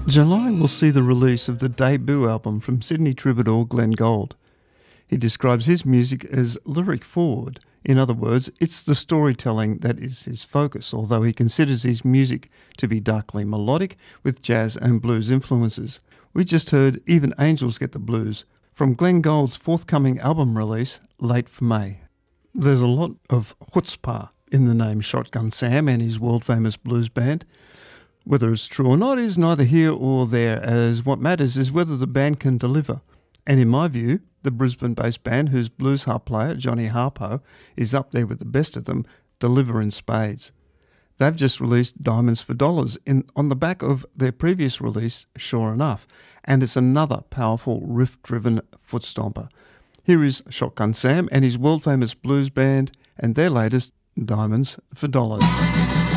July will see the release of the debut album from Sydney troubadour Glenn Gould. He describes his music as lyric forward. In other words, it's the storytelling that is his focus, although he considers his music to be darkly melodic with jazz and blues influences. We just heard Even Angels Get the Blues from Glenn Gould's forthcoming album release, Late for May. There's a lot of chutzpah in the name Shotgun Sam and his world-famous blues band. Whether it's true or not is neither here or there, as what matters is whether the band can deliver. And in my view, the Brisbane-based band, whose blues harp player, Johnny Harpo, is up there with the best of them, deliver in spades. They've just released Diamonds for Dollars on the back of their previous release, Sure Enough, and it's another powerful riff-driven foot stomper. Here is Shotgun Sam and his world-famous blues band and their latest, Diamonds for Dollars.